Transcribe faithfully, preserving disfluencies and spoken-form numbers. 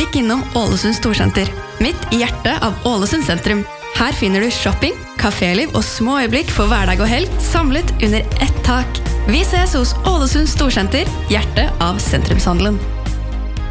Stikk innom Ålesund Storsenter, midt i hjertet av Ålesund sentrum. Her finner du shopping, kaféliv og små øyeblikk for hverdag og helg, samlet under ett tak. Vi ses hos Ålesund Storsenter, hjertet av sentrumshandelen.